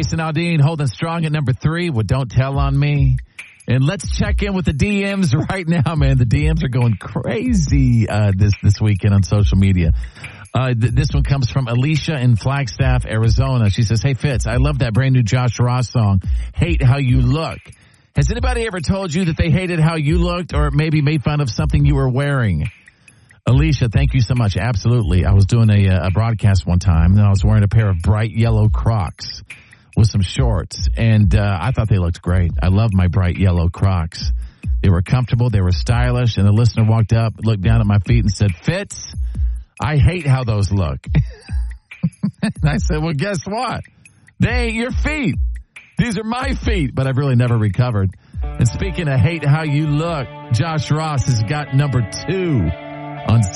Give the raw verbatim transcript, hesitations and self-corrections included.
Jason Aldean holding strong at number three with Don't Tell on Me. And let's check in with the D Ms right now, man. The D Ms are going crazy uh, this, this weekend on social media. Uh, th- this one comes from Alicia in Flagstaff, Arizona. She says, hey, Fitz, I love that brand new Josh Ross song, Hate How You Look. Has anybody ever told you that they hated how you looked or maybe made fun of something you were wearing? Alicia, thank you so much. Absolutely. I was doing a, a broadcast one time, and I was wearing a pair of bright yellow Crocs with some shorts, and uh, I thought they looked great. I love my bright yellow Crocs. They were comfortable. They were stylish, and the listener walked up, looked down at my feet, and said, Fitz, I hate how those look. And I said, well, guess what? They ain't your feet. These are my feet, but I've really never recovered. And speaking of hate how you look, Josh Ross has got number two on